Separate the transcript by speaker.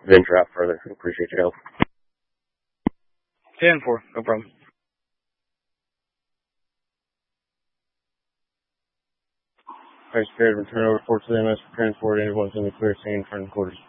Speaker 1: venture out further. I appreciate your help.
Speaker 2: 10-4, no problem.
Speaker 1: Alright, Spirit, return over report to the MS for transport. Anyone's in the clear scene, front quarters.